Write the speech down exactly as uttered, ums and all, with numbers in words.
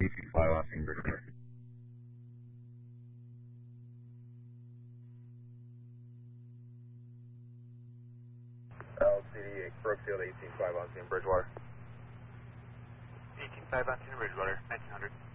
eighteen five on Scene Bridgewater. L C D Brookfield eighteen five on Scene Bridgewater. eighteen five on Scene Bridgewater, nineteen hundred.